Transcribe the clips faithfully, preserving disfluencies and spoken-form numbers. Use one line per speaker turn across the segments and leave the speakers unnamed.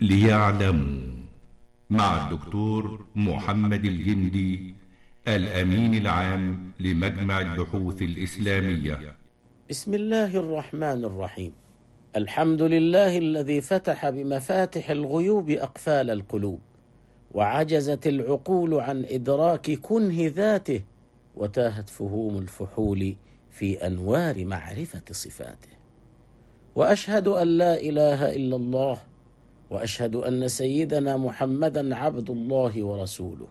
ليعلموا، مع الدكتور محمد الجندي، الأمين العام لمجمع البحوث الإسلامية.
بسم الله الرحمن الرحيم. الحمد لله الذي فتح بمفاتح الغيوب أقفال القلوب، وعجزت العقول عن إدراك كنه ذاته، وتاهت فهوم الفحول في أنوار معرفة صفاته. وأشهد أن لا إله إلا الله، وأشهد أن سيدنا محمدا عبد الله ورسوله.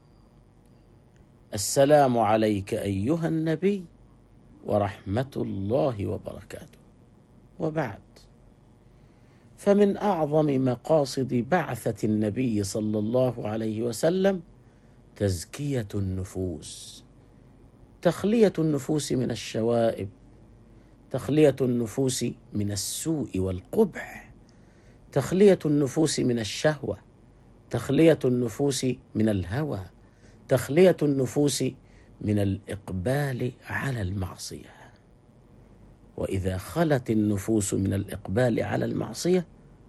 السلام عليك أيها النبي ورحمة الله وبركاته. وبعد، فمن أعظم مقاصد بعثة النبي صلى الله عليه وسلم تزكية النفوس، تخلية النفوس من الشوائب، تخلية النفوس من السوء والقبح، تخلية النفوس من الشهوة، تخلية النفوس من الهوى، تخلية النفوس من الإقبال على المعصية. وإذا خلت النفوس من الإقبال على المعصية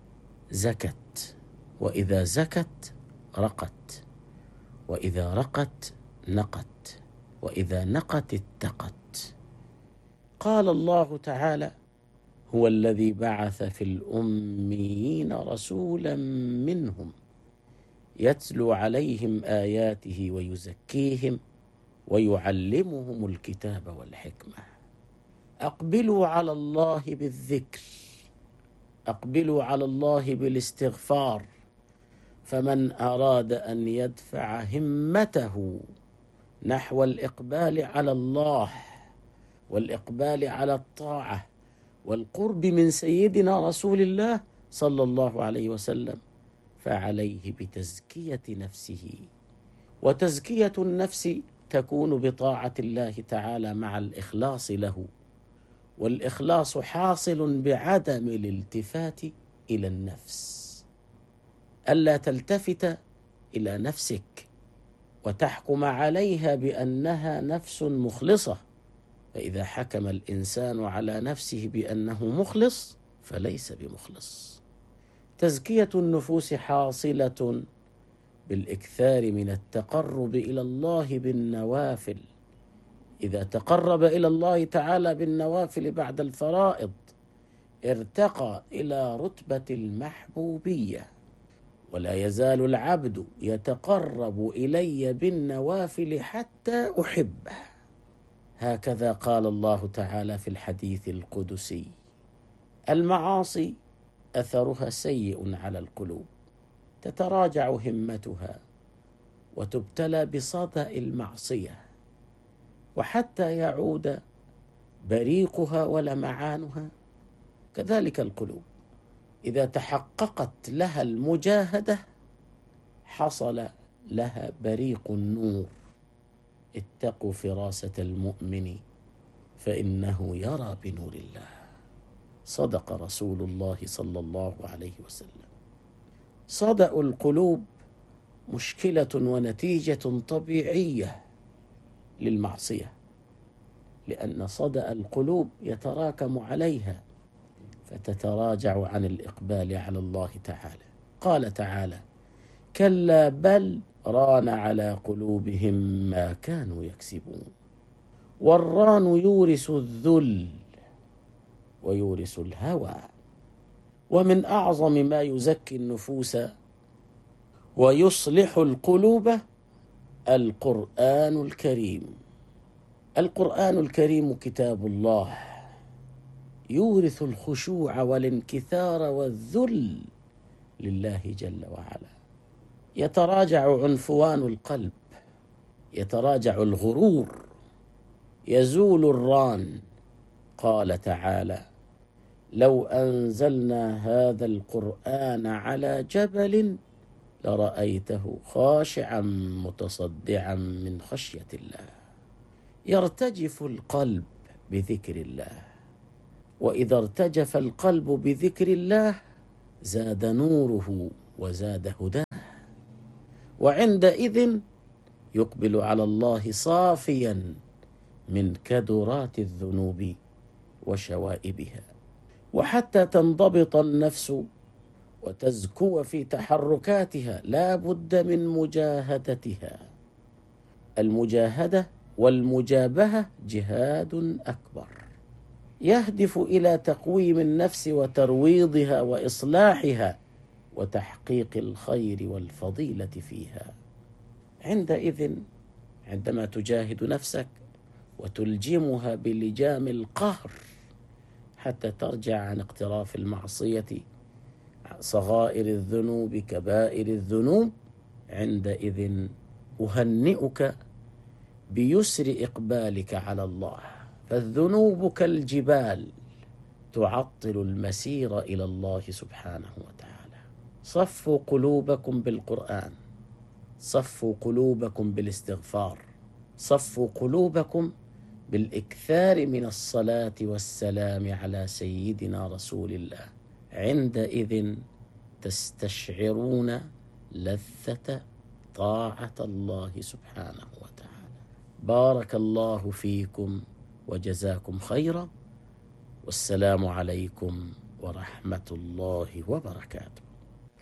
زكت، وإذا زكت رقت، وإذا رقت نقت، وإذا نقت اتقت. قال الله تعالى: هو الذي بعث في الأميين رسولا منهم يتلو عليهم آياته ويزكيهم ويعلمهم الكتاب والحكمة. أقبلوا على الله بالذكر، أقبلوا على الله بالاستغفار، فمن أراد أن يدفع همته نحو الإقبال على الله والإقبال على الطاعة والقرب من سيدنا رسول الله صلى الله عليه وسلم، فعليه بتزكية نفسه. وتزكية النفس تكون بطاعة الله تعالى مع الإخلاص له، والإخلاص حاصل بعدم الالتفات إلى النفس، ألا تلتفت إلى نفسك وتحكم عليها بأنها نفس مخلصة. فإذا حكم الإنسان على نفسه بأنه مخلص فليس بمخلص. تزكية النفوس حاصلة بالإكثار من التقرب إلى الله بالنوافل. إذا تقرب إلى الله تعالى بالنوافل بعد الفرائض ارتقى إلى رتبة المحبوبية. ولا يزال العبد يتقرب إلي بالنوافل حتى أحبه، هكذا قال الله تعالى في الحديث القدسي: المعاصي أثرها سيء على القلوب، تتراجع همتها وتبتلى بصدأ المعصية، وحتى يعود بريقها ولمعانها. كذلك القلوب إذا تحققت لها المجاهدة حصل لها بريق النور. اتقوا فراسة المؤمن فإنه يرى بنور الله. صدق رسول الله صلى الله عليه وسلم. صدأ القلوب مشكلة ونتيجة طبيعية للمعصية، لأن صدأ القلوب يتراكم عليها فتتراجع عن الإقبال على الله تعالى. قال تعالى: كلا بل ران على قلوبهم ما كانوا يكسبون. والران يورث الذل ويورث الهوى. ومن أعظم ما يزكي النفوس ويصلح القلوب القرآن الكريم. القرآن الكريم كتاب الله، يورث الخشوع والانكثار والذل لله جل وعلا. يتراجع عنفوان القلب، يتراجع الغرور، يزول الران. قال تعالى: لو أنزلنا هذا القرآن على جبل لرأيته خاشعا متصدعا من خشية الله. يرتجف القلب بذكر الله، وإذا ارتجف القلب بذكر الله زاد نوره وزاد هداه، وعندئذ يقبل على الله صافيا من كدرات الذنوب وشوائبها. وحتى تنضبط النفس وتزكو في تحركاتها لا بد من مجاهدتها. المجاهدة والمجابهة جهاد أكبر يهدف إلى تقويم النفس وترويضها وإصلاحها وتحقيق الخير والفضيلة فيها. عندئذ عندما تجاهد نفسك وتلجمها بلجام القهر حتى ترجع عن اقتراف المعصية، صغائر الذنوب كبائر الذنوب، عندئذ أهنئك بيسر إقبالك على الله، فالذنوب كالجبال تعطل المسير إلى الله سبحانه وتعالى. صفوا قلوبكم بالقرآن، صفوا قلوبكم بالاستغفار، صفوا قلوبكم بالإكثار من الصلاة والسلام على سيدنا رسول الله. عندئذ تستشعرون لذة طاعة الله سبحانه وتعالى. بارك الله فيكم وجزاكم خيرا، والسلام عليكم ورحمة الله وبركاته.